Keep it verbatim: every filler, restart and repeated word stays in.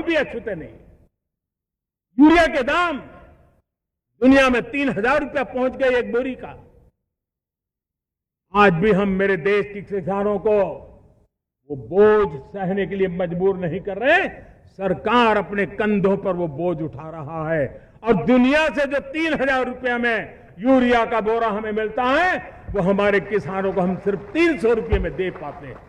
भी अछूते नहीं। यूरिया के दाम दुनिया में तीन हजार रुपया पहुंच गए एक बोरी का। आज भी हम मेरे देश के किसानों को वो बोझ सहने के लिए मजबूर नहीं कर रहे। सरकार अपने कंधों पर वो बोझ उठा रहा है और दुनिया से जो तीन हजार रुपया में यूरिया का बोरा हमें मिलता है वो हमारे किसानों को हम सिर्फ तीन सौ रुपये में दे पाते हैं।